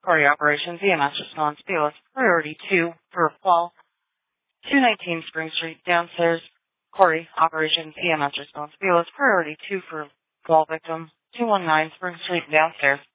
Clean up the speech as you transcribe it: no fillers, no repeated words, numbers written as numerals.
Corey Operations EMS Response BOS Priority 2 for fall. 219 Spring Street downstairs. Corey Operations EMS Response BOS Priority 2 for fall victim. 219 Spring Street downstairs.